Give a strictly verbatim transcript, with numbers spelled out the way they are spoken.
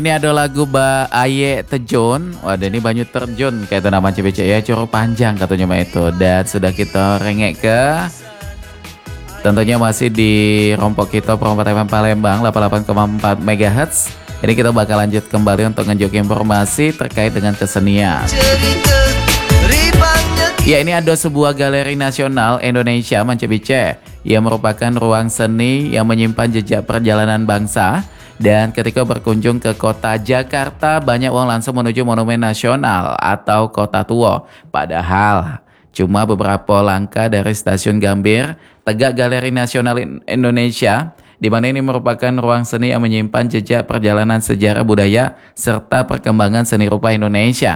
Ini ada lagu Ba Aye Terjun. Waduh, ini banyu terjun kayak itu nama C B C ya, curug panjang katanya mah itu. Dan sudah kita rengek ke tentunya masih di Rompok kita Perompak F M Palembang delapan puluh delapan koma empat megahertz. Ini kita bakal lanjut kembali untuk ngejuk informasi terkait dengan kesenian. Ya, ini ada sebuah galeri nasional Indonesia Man C B C yang merupakan ruang seni yang menyimpan jejak perjalanan bangsa. Dan ketika berkunjung ke kota Jakarta, banyak orang langsung menuju Monumen Nasional atau Kota Tua. Padahal cuma beberapa langkah dari Stasiun Gambir, tegak Galeri Nasional Indonesia, di mana ini merupakan ruang seni yang menyimpan jejak perjalanan sejarah budaya serta perkembangan seni rupa Indonesia.